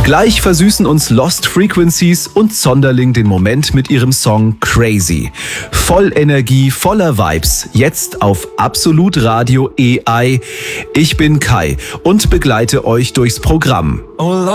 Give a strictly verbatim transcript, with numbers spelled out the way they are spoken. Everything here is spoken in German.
Gleich versüßen uns Lost Frequencies und Zonderling den Moment mit ihrem Song Crazy. Voll Energie, voller Vibes, jetzt auf Absolut Radio A I. Ich bin Kai und begleite euch durchs Programm.